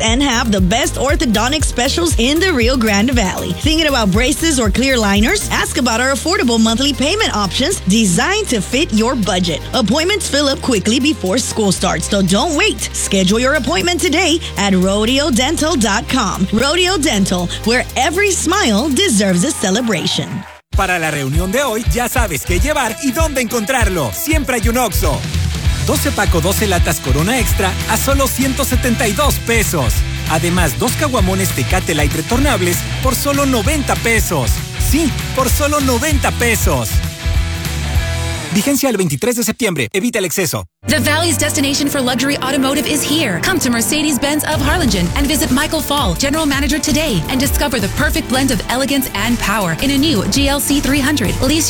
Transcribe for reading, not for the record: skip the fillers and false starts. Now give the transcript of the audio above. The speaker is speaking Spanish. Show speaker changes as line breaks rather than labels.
and have the best orthodontic specials in the Rio Grande Valley. Thinking about braces or clear liners? Ask about our affordable monthly payment options designed to fit your budget. Appointments fill up quickly before school starts, so don't wait. Schedule your appointment today at rodeodental.com. Rodeo Dental, where every smile deserves a celebration.
Para la reunión de hoy, ya sabes qué llevar y dónde encontrarlo. Siempre hay un Oxxo. 12 paco 12 latas Corona Extra a solo 172 pesos. Además, 2 caguamones Tecate Light retornables por solo 90 pesos. Sí, por solo 90 pesos. Vigencia el 23 de septiembre. Evita el exceso.
The Valley's destination for luxury automotive is here. Come to Mercedes-Benz of Harlingen and visit Michael Fall, General Manager, today and discover the perfect blend of elegance and power in a new GLC 300. Lease